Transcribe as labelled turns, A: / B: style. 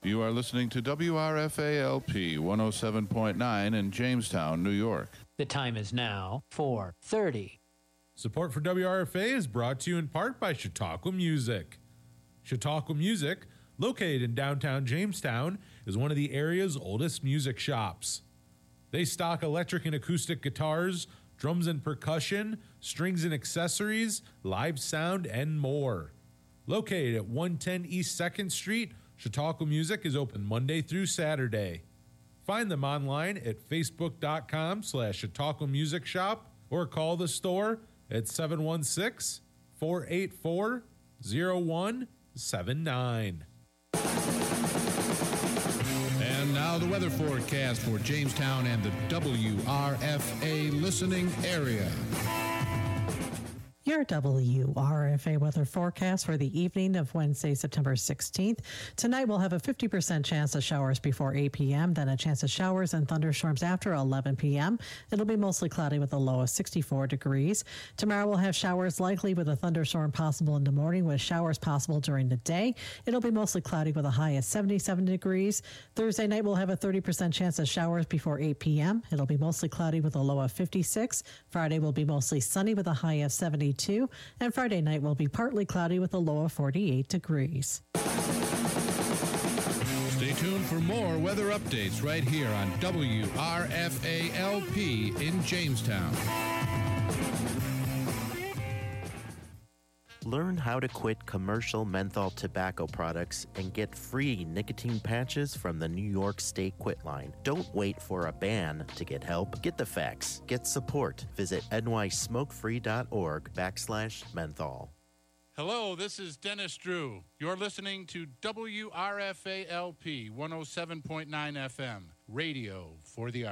A: You are listening to WRFA-LP 107.9 in Jamestown, New York.
B: The time is now 4:30.
C: Support for WRFA is brought to you in part by Chautauqua Music. Chautauqua Music, located in downtown Jamestown, is one of the area's oldest music shops. They stock electric and acoustic guitars, drums and percussion, strings and accessories, live sound, and more. Located at 110 East 2nd Street, Chautauqua Music is open Monday through Saturday. Find them online at facebook.com/Chautauqua Music Shop or call the store at 716-484-0179.
D: And now the weather forecast for Jamestown and the WRFA listening area.
E: Your WRFA weather forecast for the evening of Wednesday, September 16th. Tonight we'll have a 50% chance of showers before 8 p.m., then a chance of showers and thunderstorms after 11 p.m. It'll be mostly cloudy with a low of 64 degrees. Tomorrow we'll have showers likely with a thunderstorm possible in the morning with showers possible during the day. It'll be mostly cloudy with a high of 77 degrees. Thursday night we'll have a 30% chance of showers before 8 p.m. It'll be mostly cloudy with a low of 56. Friday will be mostly sunny with a high of 72. And Friday night will be partly cloudy with a low of 48 degrees.
D: Stay tuned for more weather updates right here on WRFA-LP in Jamestown.
F: Learn how to quit commercial menthol tobacco products and get free nicotine patches from the New York State Quit Line. Don't wait for a ban to get help. Get the facts. Get support. Visit nysmokefree.org/menthol.
A: Hello, this is Dennis Drew. You're listening to WRFA-LP 107.9 FM, radio for the arts.